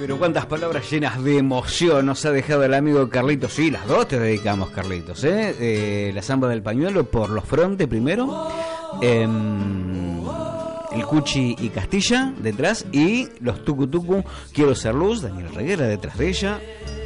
Pero cuántas palabras llenas de emoción nos ha dejado el amigo Carlitos. Sí, las dos te dedicamos, Carlitos, la Zamba del Pañuelo por Los Fronte primero, el Cuchi y Castilla detrás, y los Tucu Tucu, Quiero Ser Luz, Daniel Reguera detrás de ella.